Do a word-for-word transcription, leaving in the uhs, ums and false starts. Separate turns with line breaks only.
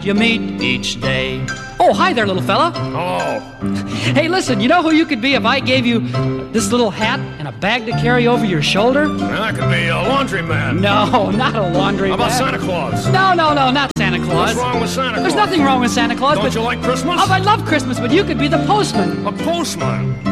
you meet each day. Oh, hi there, little fella.
Oh.
Hey, listen, you know who you could be if I gave you this little hat and a bag to carry over your shoulder?
Well, I could be a laundryman.
No, not a laundry
How about
man.
Santa Claus?
No, no, no, not Santa Claus.
What's wrong with Santa Claus?
There's nothing wrong with Santa Claus.
Don't
but...
you like Christmas?
Oh, I love Christmas, but you could be the postman.
A postman?